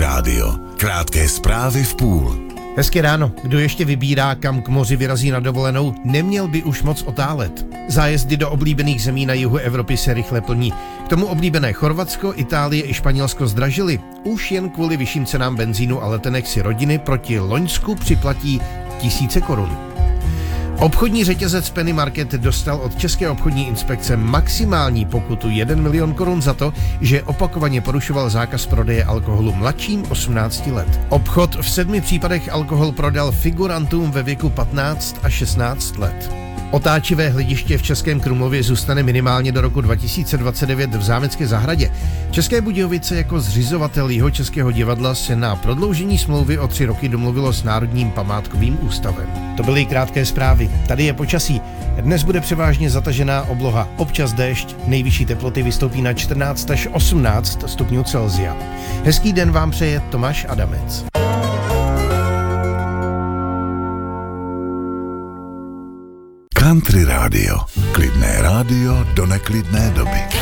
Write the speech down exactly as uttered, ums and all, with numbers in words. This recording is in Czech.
rádio. Krátké zprávy v půl. Hezké ráno. Kdo ještě vybírá, kam k moři vyrazí na dovolenou, neměl by už moc otálet. Zájezdy do oblíbených zemí na jihu Evropy se rychle plní. K tomu oblíbené Chorvatsko, Itálie i Španělsko zdražily. Už jen kvůli vyšším cenám benzínu a letenek si rodiny proti loňsku připlatí tisíce korun. Obchodní řetězec Penny Market dostal od České obchodní inspekce maximální pokutu jeden milion korun za to, že opakovaně porušoval zákaz prodeje alkoholu mladším osmnácti let. Obchod v sedmi případech alkohol prodal figurantům ve věku patnáct a šestnáct let. Otáčivé hlediště v Českém Krumlově zůstane minimálně do roku dva tisíce dvacet devět v Zámecké zahradě. České Budějovice jako zřizovatel Jihočeského divadla se na prodloužení smlouvy o tři roky domluvilo s Národním památkovým ústavem. To byly krátké zprávy. Tady je počasí. Dnes bude převážně zatažená obloha, občas déšť, nejvyšší teploty vystoupí na čtrnáct až osmnáct stupňů Celsia. Hezký den vám přeje Tomáš Adamec. Country rádio. Klidné rádio do neklidné doby.